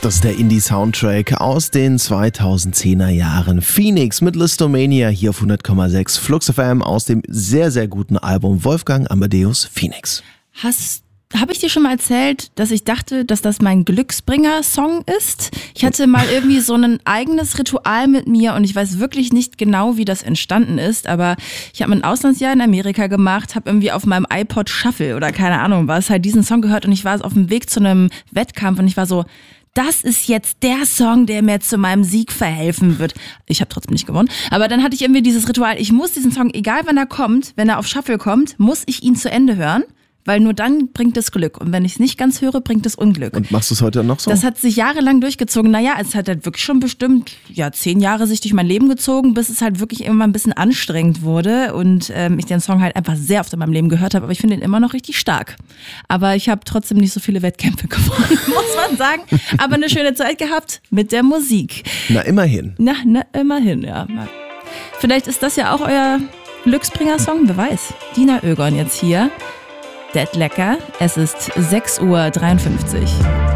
Das ist der Indie-Soundtrack aus den 2010er Jahren. Phoenix mit Listomania hier auf 100,6 Flux FM aus dem sehr, sehr guten Album Wolfgang Amadeus Phoenix. Habe ich dir schon mal erzählt, dass ich dachte, dass das mein Glücksbringer-Song ist? Ich hatte mal irgendwie so ein eigenes Ritual mit mir und ich weiß wirklich nicht genau, wie das entstanden ist, aber ich habe ein Auslandsjahr in Amerika gemacht, habe irgendwie auf meinem iPod Shuffle oder keine Ahnung was, halt diesen Song gehört und ich war auf dem Weg zu einem Wettkampf und ich war so, das ist jetzt der Song, der mir zu meinem Sieg verhelfen wird. Ich habe trotzdem nicht gewonnen. Aber dann hatte ich irgendwie dieses Ritual, ich muss diesen Song, egal wann er kommt, wenn er auf Shuffle kommt, muss ich ihn zu Ende hören. Weil nur dann bringt es Glück. Und wenn ich es nicht ganz höre, bringt es Unglück. Und machst du es heute noch so? Das hat sich jahrelang durchgezogen. Naja, es hat halt wirklich schon bestimmt 10 Jahre sich durch mein Leben gezogen, bis es halt wirklich immer ein bisschen anstrengend wurde. Und ich den Song halt einfach sehr oft in meinem Leben gehört habe. Aber ich finde ihn immer noch richtig stark. Aber ich habe trotzdem nicht so viele Wettkämpfe gewonnen, muss man sagen. Aber eine schöne Zeit gehabt mit der Musik. Na, immerhin. Na, immerhin, ja. Vielleicht ist das ja auch euer Glücksbringer-Song, wer weiß. Dina Ögon jetzt hier. Dead Lecker. Es ist 6:53 Uhr.